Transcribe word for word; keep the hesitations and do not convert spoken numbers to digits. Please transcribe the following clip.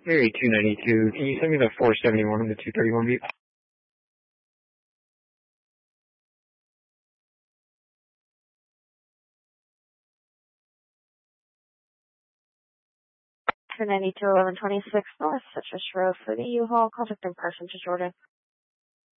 Area two ninety-two, can you send me the four seventy-one and the two thirty-one beep? two ninety-two, eleven twenty-six North Citrus Road for the U-Haul. Contact in person to Jordan.